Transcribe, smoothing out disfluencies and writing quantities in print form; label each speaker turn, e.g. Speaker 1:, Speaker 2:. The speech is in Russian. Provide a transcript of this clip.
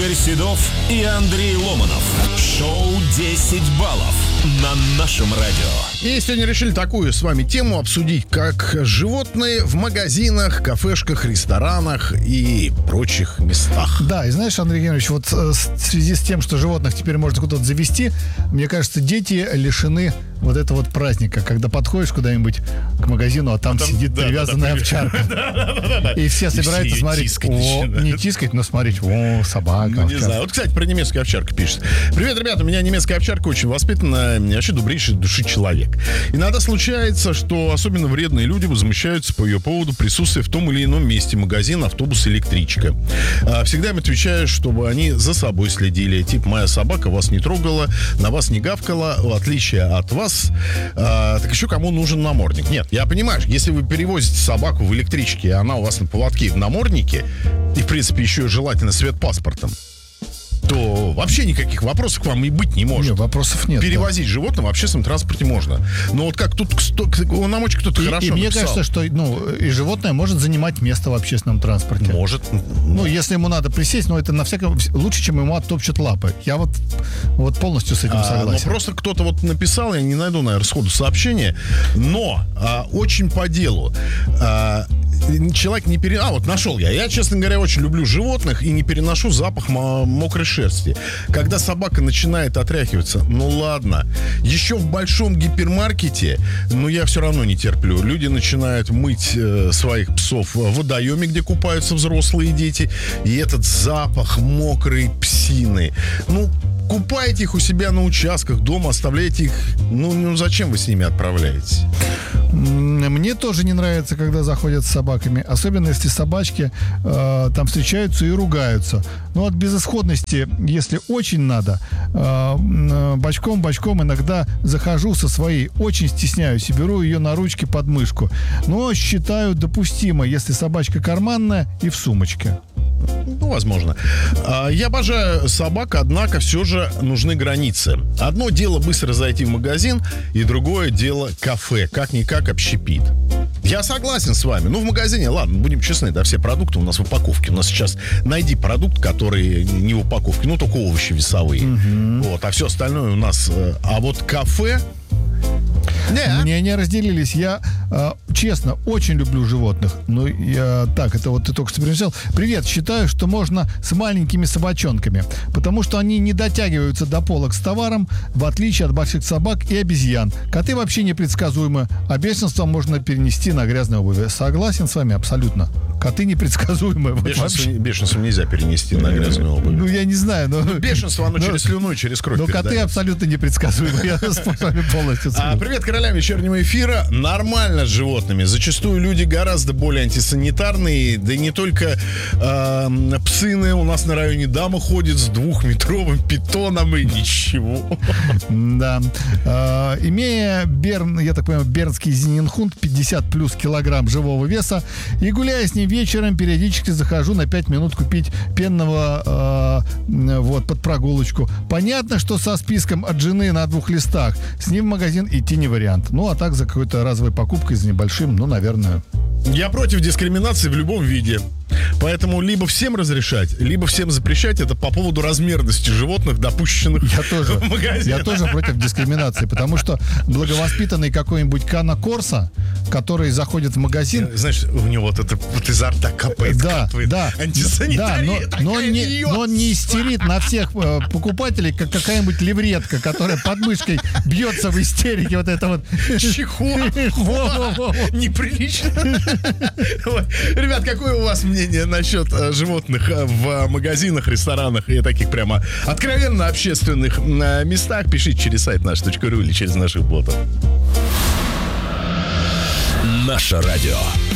Speaker 1: Игорь Седов и Андрей Ломанов. Шоу «10 баллов» на нашем радио.
Speaker 2: И сегодня решили такую с вами тему обсудить, как животные в магазинах, кафешках, ресторанах и прочих местах.
Speaker 3: Да, и знаешь, Андрей Геннадьевич, вот в связи с тем, что животных теперь можно куда-то завести, мне кажется, дети лишены вот этого вот праздника, когда подходишь куда-нибудь к магазину, а там сидит привязанная овчарка. И все собираются смотреть. Не тискать, но смотреть. О, собака.
Speaker 2: Ну, не знаю. Вот, кстати, про немецкую овчарку пишет. Привет, ребята, у меня немецкая овчарка очень воспитанная, вообще добрейшей души человек. Иногда случается, что особенно вредные люди возмущаются по ее поводу присутствия в том или ином месте: магазин, автобус, электричка. Всегда им отвечаю, чтобы они за собой следили. Типа, моя собака вас не трогала, на вас не гавкала, в отличие от вас. Так еще кому нужен намордник? Нет, я понимаю, если вы перевозите собаку в электричке, и она у вас на поводке и в наморднике, и, в принципе, еще желательно с ветпаспортом, то вообще никаких вопросов к вам и быть не может.
Speaker 3: Нет, вопросов нет.
Speaker 2: Перевозить животных в общественном транспорте можно. Но вот как тут нам очень кто-то хорошо
Speaker 3: и мне
Speaker 2: написал.
Speaker 3: кажется, что и животное может занимать место в общественном транспорте.
Speaker 2: Может.
Speaker 3: Ну, если ему надо присесть, но это на всяком лучше, чем ему оттопчут лапы. Я вот полностью с этим согласен.
Speaker 2: Но просто кто-то вот написал, я не найду, наверное, сходу сообщение, но очень по делу. Человек не вот нашел я. Я, честно говоря, очень люблю животных и не переношу запах мокрой шерсти. Когда собака начинает отряхиваться, ну ладно. Еще в большом гипермаркете, но я все равно не терплю. Люди начинают мыть своих псов в водоеме, где купаются взрослые дети. И этот запах мокрой псины. Купайте их у себя на участках, дома, оставляйте их. Зачем вы с ними отправляетесь?
Speaker 3: Мне тоже не нравится, когда заходят с собаками. Особенно, если собачки там встречаются и ругаются. Но от безысходности, если очень надо, бочком иногда захожу со своей. Очень стесняюсь и беру ее на ручки под мышку. Но считаю допустимо, если собачка карманная и в сумочке.
Speaker 2: Возможно. Я обожаю собак, однако все же нужны границы. Одно дело быстро зайти в магазин, и другое дело кафе. Как-никак общепит. Я согласен с вами. В магазине, ладно, будем честны, да, все продукты у нас в упаковке. У нас сейчас найди продукт, который не в упаковке, только овощи весовые. Вот, а все остальное у нас. А вот кафе...
Speaker 3: Мнения разделились. Я, честно, очень люблю животных. Это вот ты только что принесел. Привет, считаю, что можно с маленькими собачонками, потому что они не дотягиваются до полок с товаром, в отличие от больших собак и обезьян. Коты вообще непредсказуемы, а бешенство можно перенести на грязной обуви. Согласен с вами абсолютно. Коты непредсказуемы.
Speaker 2: Бешенство нельзя перенести на грязную обувь.
Speaker 3: Я не знаю, но...
Speaker 2: Бешенство, оно через слюну и через кровь передается.
Speaker 3: Но коты абсолютно непредсказуемы. Я с вами полностью согласен.
Speaker 2: Привет королям вечернего эфира. Нормально с животными. Зачастую люди гораздо более антисанитарные. Да и не только псыны. У нас на районе дама ходит с 2-метровым питоном и ничего.
Speaker 3: Да. Имея я так понимаю, бернский зенинхунд 50 плюс килограмм живого веса, и гуляя с ним вечером, периодически захожу на 5 минут купить пенного под прогулочку. Понятно, что со списком от жены на 2 листах с ним в магазин идти не вариант. А так за какой-то разовой покупкой с небольшим, наверное.
Speaker 2: Я против дискриминации в любом виде. Поэтому либо всем разрешать, либо всем запрещать. Это по поводу размерности животных, допущенных в магазин.
Speaker 3: Я тоже против дискриминации, потому что благовоспитанный какой-нибудь Кана Корса, который заходит в магазин...
Speaker 2: Знаешь, у него вот изо рта капает.
Speaker 3: Да.
Speaker 2: Антисанитария.
Speaker 3: Но он не истерит на всех покупателей, как какая-нибудь левретка, которая под мышкой бьется в истерике. Вот это вот...
Speaker 2: Чихуа. Неприлично. Ребят, какое у вас мнение насчет животных в магазинах, ресторанах и таких прямо откровенно общественных местах? Пишите через сайт nаш.ру или через наших ботов.
Speaker 1: Наше радио.